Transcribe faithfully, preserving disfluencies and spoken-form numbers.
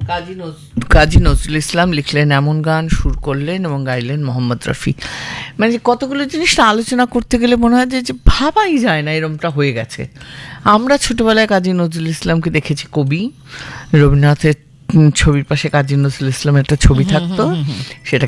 কাজী কাজী নজরুল ইসলাম লিখলেন এমন গান, সুর করলেন এবং গাইলেন মোহাম্মদ রফি। মানে কতগুলো জিনিসটা আলোচনা করতে গেলে মনে হয় যে ভাবাই যায় না এরমটা হয়ে গেছে। আমরা ছোটবেলায় কাজী নজরুল ইসলামকে দেখেছি কবি, রবীন্দ্রনাথের ছবির পাশে কাজী নজরুল ইসলামের একটা ছবি থাকতো, সেটা